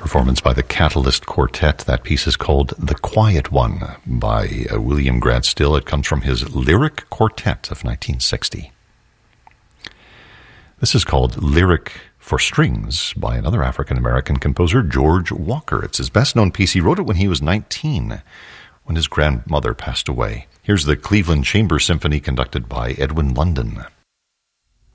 performance by the Catalyst Quartet. That piece is called The Quiet One by William Grant Still. It comes from his Lyric Quartet of 1960. This is called Lyric for Strings by another African-American composer, George Walker. It's his best-known piece. He wrote it when he was 19, when his grandmother passed away. Here's the Cleveland Chamber Symphony conducted by Edwin London.